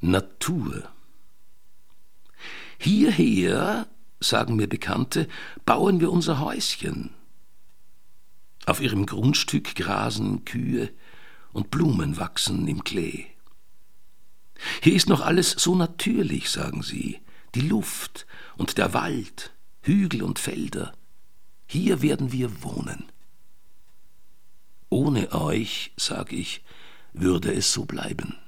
Natur. Hierher, sagen mir Bekannte, bauen wir unser Häuschen. Auf ihrem Grundstück grasen Kühe und Blumen wachsen im Klee. Hier ist noch alles so natürlich, sagen sie, die Luft und der Wald, Hügel und Felder. Hier werden wir wohnen. Ohne euch, sag ich, würde es so bleiben.